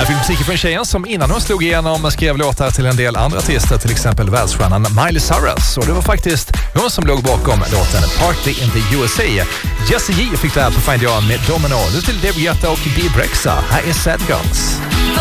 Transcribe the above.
Filmmusik från tjejen som innan hon slog igenom skrev låtar till en del andra artister, till exempel världsstjärnan Miley Cyrus. Och det var faktiskt hon som låg bakom låten Party in the USA. Jessie J fick det här på Find Your med Domino. Nu till David Guetta och Bea Brexa. Här är Sad Girls.